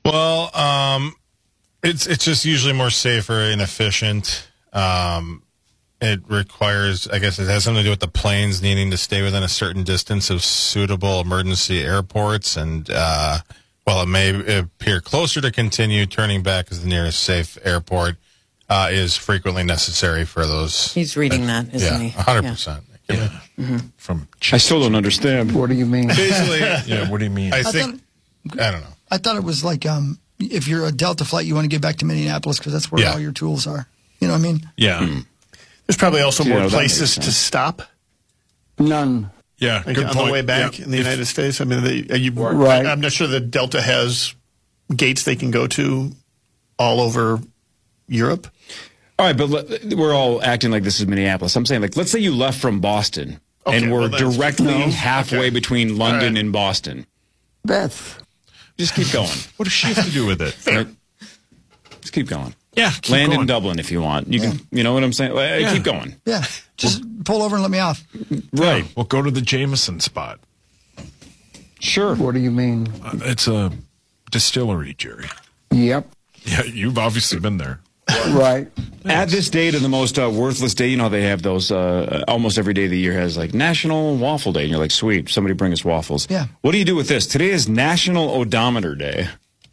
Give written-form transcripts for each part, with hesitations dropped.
Well, it's just usually more safer and efficient. It requires, I guess it has something to do with the planes needing to stay within a certain distance of suitable emergency airports. And while it may appear closer to continue, turning back as the nearest safe airport is frequently necessary for those. He's reading that, isn't he? 100%. Yeah. From I still don't understand. What do you mean? Basically, yeah. What do you mean? I don't know. I thought it was like if you're a Delta flight, you want to get back to Minneapolis because that's where all your tools are. You know what I mean? Yeah. There's probably also more places to stop. None. Yeah, like good on point. the way back in the United States. I mean, right. I'm not sure that Delta has gates they can go to all over Europe. All right, but we're all acting like this is Minneapolis. I'm saying, like, let's say you left from Boston, and we're directly halfway between London and Boston. Beth. Just keep going. What does she have to do with it? Right? Just keep going. Yeah, land in Dublin if you want. You can, you know what I'm saying? Keep going. Yeah, just pull over and let me off. Right. Yeah, we'll go to the Jameson spot. Sure. What do you mean? It's a distillery, Jerry. Yep. Yeah, you've obviously been there. Right. At this date, and the most worthless day, you know, they have those almost every day of the year has like National Waffle Day. And you're like, sweet, somebody bring us waffles. Yeah. What do you do with this? Today is National Odometer Day.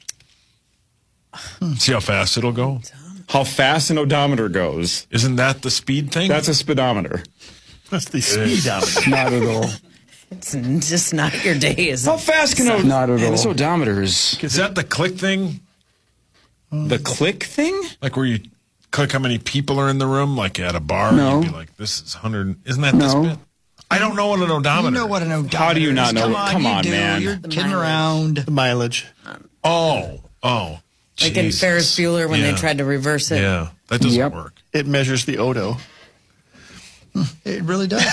See how fast it'll go? How fast an odometer goes. Isn't that the speed thing? That's a speedometer. That's the speedometer. Not at all. It's just not your day, is it? How fast can Not at all. this odometer is... Is that the click thing? The click thing? Like where you click how many people are in the room, like at a bar? No. You'd be like, this is 100. Isn't that this bit? I don't know what an odometer You know what an odometer How do you not is. know? Come on, you do. man. You're kidding around. The mileage. Oh. Like in Ferris Bueller when they tried to reverse it. Yeah, that doesn't work. It measures the Odo. It really does.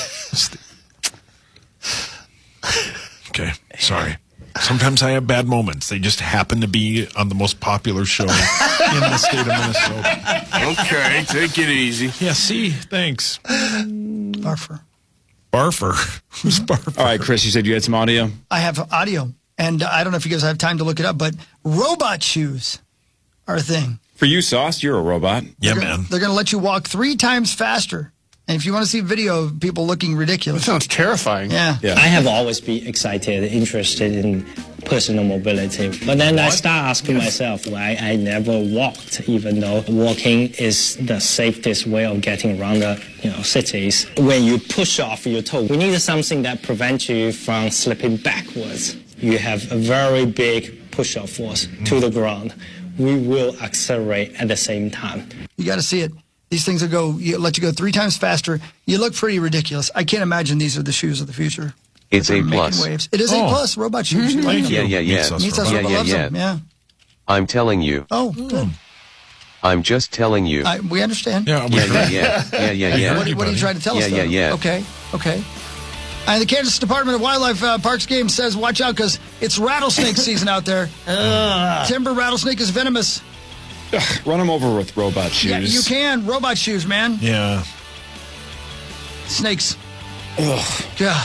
Okay, sorry. Sometimes I have bad moments. They just happen to be on the most popular show in the state of Minnesota. Okay, take it easy. Yeah, see? Thanks. Barfer. Barfer? Who's Barfer? All right, Chris, you said you had some audio? I have audio, and I don't know if you guys have time to look it up, but robot shoes are a thing. For you, Sauce, you're a robot. Yeah, man. They're going to let you walk 3 times faster. And if you want to see video of people looking ridiculous. That sounds terrifying. Yeah. I have always been excited, interested in personal mobility. But then I start asking myself why I never walked, even though walking is the safest way of getting around the cities. When you push off your toe, we need something that prevents you from slipping backwards. You have a very big push-off force to the ground. We will accelerate at the same time. You got to see it. These things will let you go 3 times faster. You look pretty ridiculous. I can't imagine these are the shoes of the future. It's They're A+. making waves. It is A+, robot shoes. You like them. Yeah. Meets Us Robot loves them. Yeah. I'm telling you. Oh, good. I'm just telling you. We understand. Yeah. What are you trying to tell us, though? Yeah. Okay. And the Kansas Department of Wildlife Parks game says, watch out, because it's rattlesnake season out there. Timber rattlesnake is venomous. Run them over with robot shoes. Yeah, you can. Robot shoes, man. Yeah. Snakes. Ugh. Yeah.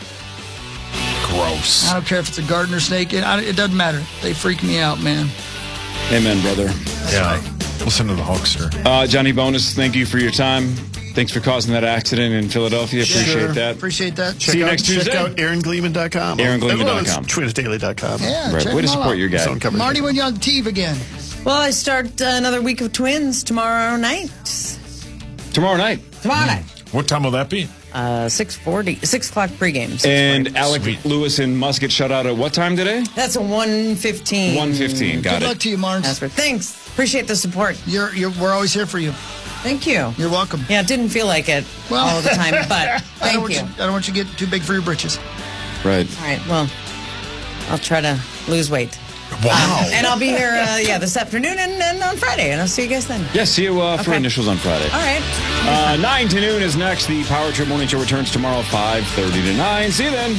Gross. I don't care if it's a gardener snake. It doesn't matter. They freak me out, man. Amen, brother. Yeah. Listen to the Hulkster. Johnny Bonus, thank you for your time. Thanks for causing that accident in Philadelphia. Appreciate that. Appreciate that. See you next Tuesday. Check out AaronGleeman.com. AaronGleeman.com. TwinsDaily.com. Yeah, right. Way to support your guy. Marty, when you on TV again? Well, I start another week of Twins tomorrow night. Tomorrow night. What time will that be? 6:40, 6 o'clock pregame. And Alec Lewis and Musket shut out at what time today? That's a 1:15. 1:15. Got it. Good luck to you, Marnes. Thanks. Appreciate the support. We're always here for you. Thank you. You're welcome. Yeah, it didn't feel like it all the time, but thank you. I don't want you to get too big for your britches. Right. All right. Well, I'll try to lose weight. Wow. And I'll be here, this afternoon and on Friday, and I'll see you guys then. Yeah, see you for initials on Friday. All right. 9 to noon is next. The Power Trip Morning Show returns tomorrow, 5:30 to 9. See you then.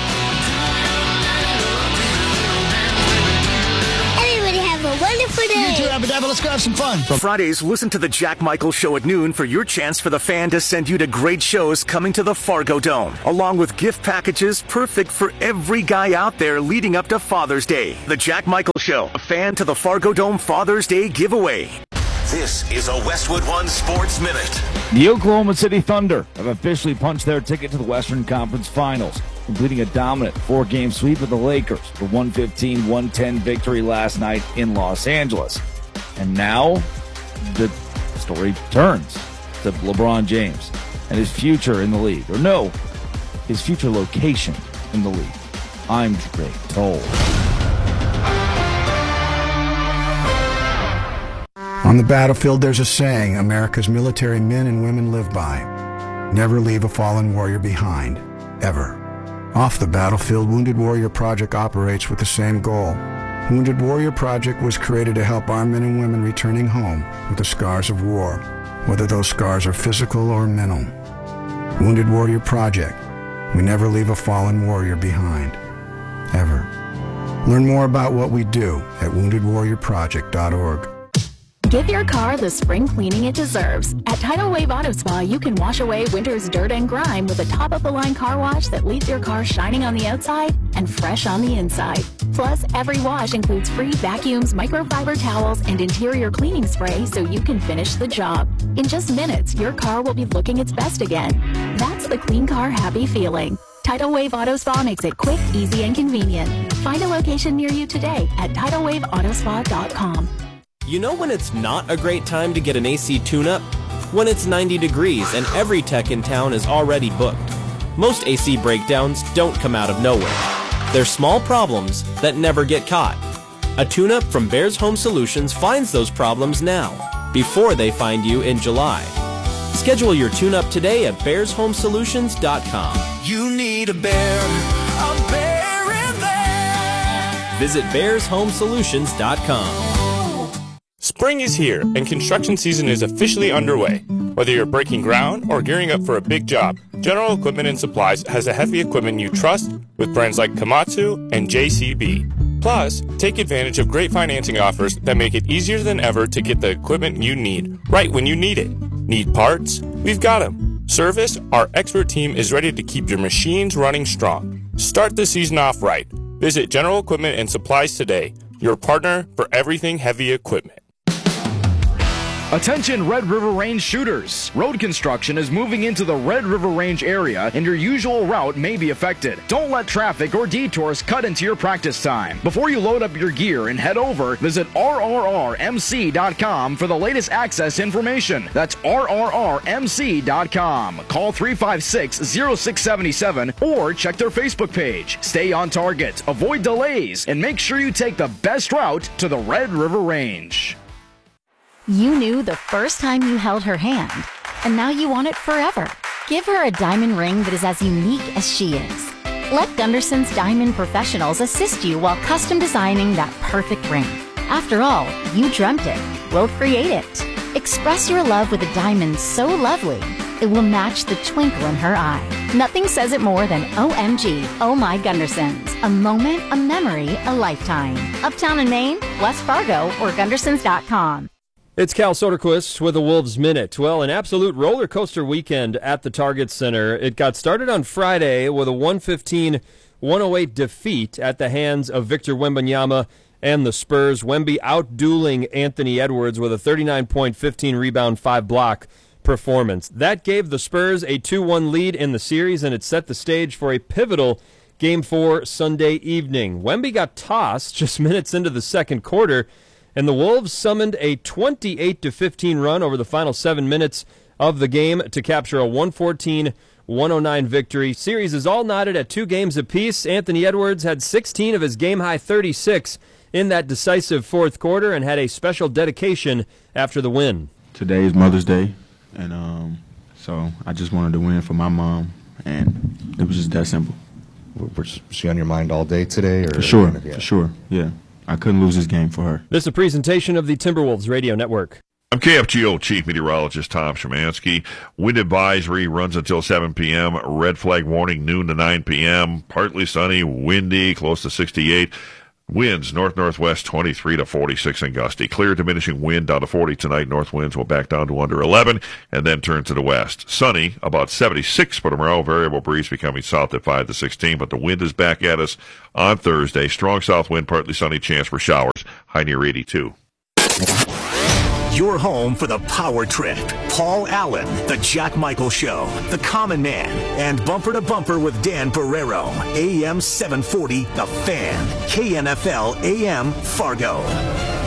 Everybody have a wonderful day. You too, Abba Dabba. Let's go have some fun. From Fridays, listen to the Jack Michael Show at noon for your chance for the fan to send you to great shows coming to the Fargo Dome, along with gift packages perfect for every guy out there leading up to Father's Day. The Jack Michael Show, a fan to the Fargo Dome Father's Day giveaway. This is a Westwood One Sports Minute. The Oklahoma City Thunder have officially punched their ticket to the Western Conference Finals, completing a dominant 4-game sweep of the Lakers for 115-110 victory last night in Los Angeles. And now the story turns to LeBron James and his future in the league. Or no, his future location in the league. I'm Drake Toll. On the battlefield, there's a saying America's military men and women live by. Never leave a fallen warrior behind, ever. Off the battlefield, Wounded Warrior Project operates with the same goal. Wounded Warrior Project was created to help our men and women returning home with the scars of war, whether those scars are physical or mental. Wounded Warrior Project. We never leave a fallen warrior behind, ever. Learn more about what we do at woundedwarriorproject.org. Give your car the spring cleaning it deserves. At Tidal Wave Auto Spa, you can wash away winter's dirt and grime with a top-of-the-line car wash that leaves your car shining on the outside and fresh on the inside. Plus, every wash includes free vacuums, microfiber towels, and interior cleaning spray so you can finish the job. In just minutes, your car will be looking its best again. That's the clean car happy feeling. Tidal Wave Auto Spa makes it quick, easy, and convenient. Find a location near you today at TidalWaveAutospa.com. You know when it's not a great time to get an AC tune-up? When it's 90 degrees and every tech in town is already booked. Most AC breakdowns don't come out of nowhere. They're small problems that never get caught. A tune-up from Bears Home Solutions finds those problems now, before they find you in July. Schedule your tune-up today at BearsHomeSolutions.com. You need a bear in there. Visit BearsHomeSolutions.com. Spring is here, and construction season is officially underway. Whether you're breaking ground or gearing up for a big job, General Equipment and Supplies has the heavy equipment you trust with brands like Komatsu and JCB. Plus, take advantage of great financing offers that make it easier than ever to get the equipment you need right when you need it. Need parts? We've got them. Service? Our expert team is ready to keep your machines running strong. Start the season off right. Visit General Equipment and Supplies today, your partner for everything heavy equipment. Attention Red River Range shooters! Road construction is moving into the Red River Range area and your usual route may be affected. Don't let traffic or detours cut into your practice time. Before you load up your gear and head over, visit RRRMC.com for the latest access information. That's RRRMC.com. Call 356-0677 or check their Facebook page. Stay on target, avoid delays, and make sure you take the best route to the Red River Range. You knew the first time you held her hand, and now you want it forever. Give her a diamond ring that is as unique as she is. Let Gunderson's Diamond Professionals assist you while custom designing that perfect ring. After all, you dreamt it. We'll create it. Express your love with a diamond so lovely, it will match the twinkle in her eye. Nothing says it more than OMG, Oh My Gundersons. A moment, a memory, a lifetime. Uptown in Maine, West Fargo, or Gundersons.com. It's Cal Soderquist with a Wolves Minute. Well, an absolute roller coaster weekend at the Target Center. It got started on Friday with a 115-108 defeat at the hands of Victor Wembanyama and the Spurs. Wemby outdueling Anthony Edwards with a 39-point, 15-rebound, 5-block performance. That gave the Spurs a 2-1 lead in the series, and it set the stage for a pivotal Game 4 Sunday evening. Wemby got tossed just minutes into the second quarter, and the Wolves summoned a 28-15 run over the final 7 minutes of the game to capture a 114-109 victory. Series is all knotted at 2 games apiece. Anthony Edwards had 16 of his game-high 36 in that decisive fourth quarter and had a special dedication after the win. Today is Mother's Day, and so I just wanted to win for my mom, and it was just that simple. Was she on your mind all day today? Or For sure, yeah. I couldn't lose this game for her. This is a presentation of the Timberwolves Radio Network. I'm KFGO Chief Meteorologist Tom Szymanski. Wind advisory runs until 7 p.m. Red flag warning noon to 9 p.m. Partly sunny, windy, close to 68. Winds north-northwest 23 to 46 and gusty. Clear diminishing wind down to 40 tonight. North winds will back down to under 11 and then turn to the west. Sunny, about 76 for tomorrow. Variable breeze becoming south at 5 to 16, but the wind is back at us on Thursday. Strong south wind, partly sunny, chance for showers. High near 82. Your home for the Power Trip. Paul Allen, The Jack Michael Show, The Common Man, and Bumper to Bumper with Dan Barrero. AM 740, The Fan. KNFL AM Fargo.